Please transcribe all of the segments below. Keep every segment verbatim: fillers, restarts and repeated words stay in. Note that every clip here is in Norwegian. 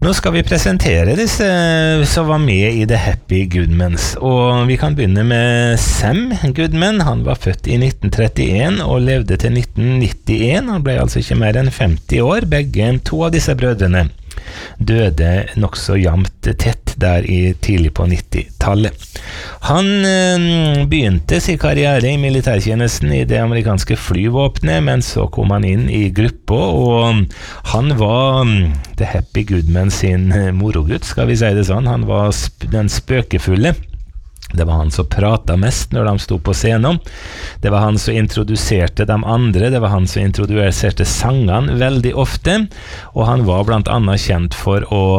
Nå skal vi presentere disse som var med i The Happy Goodmans, og vi kan begynne med Sam Goodman. Han var født i nitten trettien og levde til nitten nittien. Han ble altså ikke mer enn femti år. Begge to av disse brødrene døde nok så jamt tett der i tidlig på nittitallet. Han øh, begynte sin karriere i militærtjenesten i det amerikanske flyvåpnet, men så kom han inn i gruppa, og han var The Happy Goodman sin morogutt, skal vi si det sånn. Han var sp- den spøkefulle. Det var han som pratet mest når de stod på scenen. Det var han som introduserte de andre. Det var han som introduserte sangene veldig ofte. Og han var blant annet kjent for å...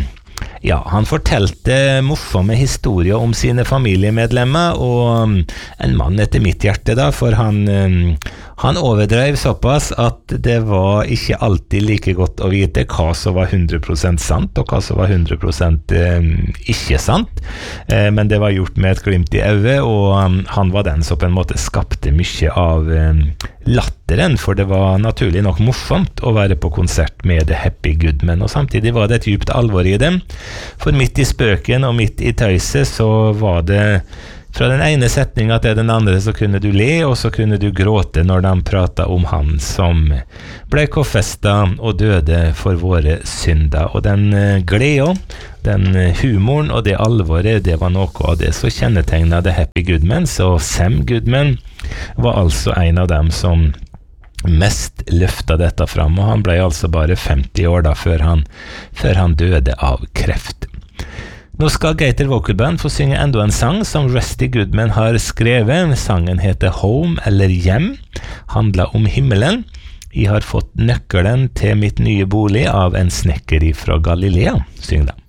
Ja, han fortalte morsomme historier om sine familiemedlemmer, og en mann etter mitt hjerte da, for han, han overdrev såpass at det var ikke alltid like godt å vite hva som var hundre prosent sant, og hva som var hundre prosent ikke sant. Men det var gjort med et glimt i øyet, og han var den som på en måte skapte mye av latteren, for det var naturlig nok morsomt å være på konsert med The Happy Goodman, og samtidig var det et djupt alvor i dem. For midt i spøken og midt i tøyset så var det fra den ene setningen til den andre så kunne du le, og så kunne du gråte når de pratet om han som ble korsfestet og døde for våre synder. Og den gleden, den humoren og det alvoret, det var noe av det som kjennetegnet The Happy Goodmans, og Sam Goodman var altså en av dem som mest løftet dette fram, og han ble altså bare femti år da før han, før han døde av kreft. Nå skal Gator Vocal Band få synge enda en sang som Rusty Goodman har skrevet. Sangen heter Home eller Hjem, handler om himmelen. Jeg har fått nøkkelen til mitt nye bolig av en snekker fra Galilea. Syng da.